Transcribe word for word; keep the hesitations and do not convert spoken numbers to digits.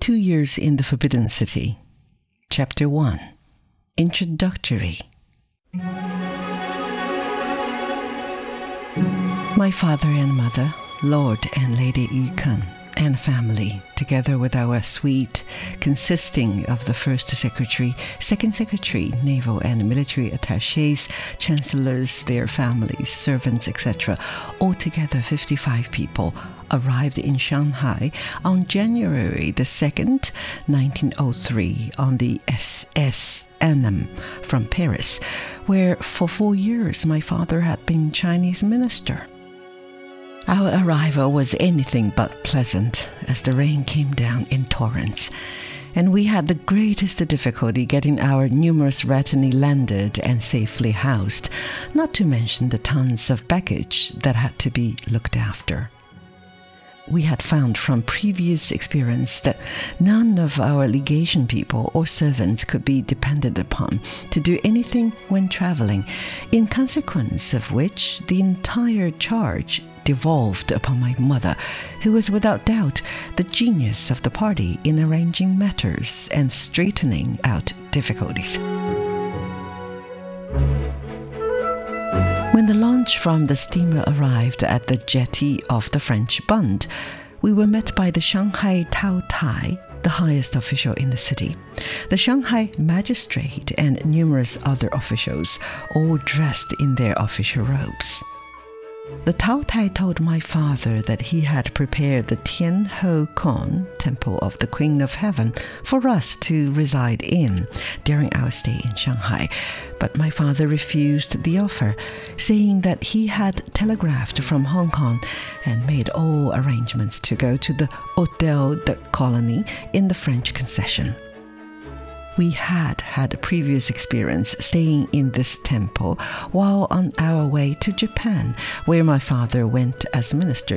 Two Years in the Forbidden City. Chapter one. Introductory. My father and mother, Lord and Lady Yukan, and family, together with our suite consisting of the First Secretary, Second Secretary, Naval and Military Attachés, Chancellors, their families, servants, et cetera, altogether fifty-five people, arrived in Shanghai on January the second, nineteen oh three, on the S S Annam from Paris, where for four years my father had been Chinese minister. Our arrival was anything but pleasant, as the rain came down in torrents, and we had the greatest difficulty getting our numerous retinue landed and safely housed, not to mention the tons of baggage that had to be looked after. We had found from previous experience that none of our legation people or servants could be depended upon to do anything when traveling, in consequence of which the entire charge devolved upon my mother, who was without doubt the genius of the party in arranging matters and straightening out difficulties. When the launch from the steamer arrived at the jetty of the French Bund, we were met by the Shanghai Taotai, the highest official in the city, the Shanghai magistrate, and numerous other officials, all dressed in their official robes. The Taotai told my father that he had prepared the Tian Ho Kong, Temple of the Queen of Heaven, for us to reside in during our stay in Shanghai, but my father refused the offer, saying that he had telegraphed from Hong Kong and made all arrangements to go to the Hôtel de Colony in the French concession. We had had a previous experience staying in this temple while on our way to Japan, where my father went as minister